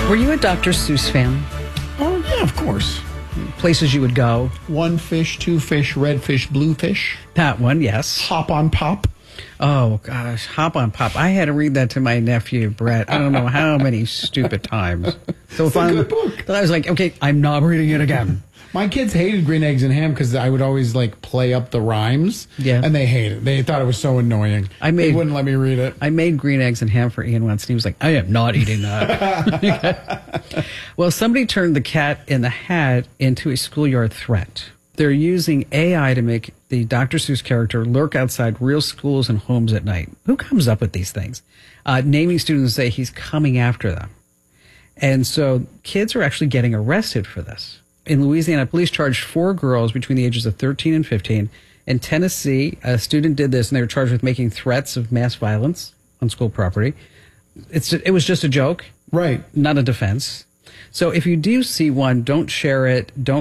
Were you a Dr. Seuss fan? Oh, yeah, of course. Places you would go? One fish, two fish, red fish, blue fish. That one, yes. Hop on Pop. Oh, gosh. Hop on Pop. I had to read that to my nephew, Brett. I don't know how many stupid times. So It's a good book. I was like, okay, I'm not reading it again. My kids hated Green Eggs and Ham because I would always like play up the rhymes. Yeah. And they hated it. They thought it was so annoying. They wouldn't let me read it. I made Green Eggs and Ham for Ian once, and he was like, I am not eating that. Well, somebody turned the Cat in the Hat into a schoolyard threat. They're using AI to make the Dr. Seuss character lurk outside real schools and homes at night. Who comes up with these things? Naming students say he's coming after them. And so kids are actually getting arrested for this. In Louisiana, police charged 4 girls between the ages of 13 and 15. In Tennessee, a student did this, and they were charged with making threats of mass violence on school property. It was just a joke. Right. Not a defense. So if you do see one, don't share it. Don't